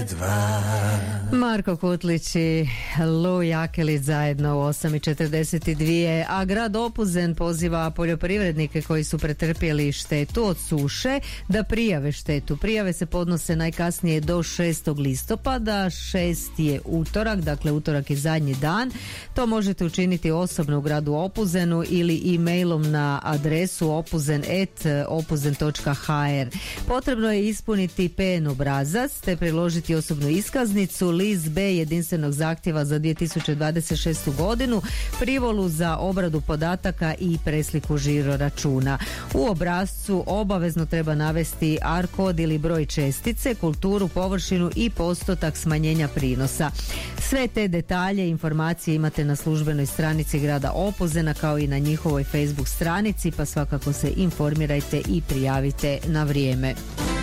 Marko Kutlić i Lu Jakelić zajedno u 8:42, a grad Opuzen poziva poljoprivrednike koji su pretrpjeli štetu od suše da prijave štetu. Prijave se podnose najkasnije do 6. listopada, 6 je utorak, dakle utorak je zadnji dan. To možete učiniti osobno u gradu Opuzenu ili e-mailom na adresu opuzen@opuzen.hr. Potrebno je ispuniti PN obrazac te priložiti osobnu iskaznicu, list B jedinstvenog zahtjeva za 2026. godinu, privolu za obradu podataka i presliku žiro računa. U obrascu obavezno treba navesti AR kod ili broj čestice, kulturu, površinu i postotak smanjenja prinosa. Sve te detalje i informacije imate na službenoj stranici grada Opuzena kao i na njihovoj Facebook stranici, pa svakako se informirajte i prijavite na vrijeme.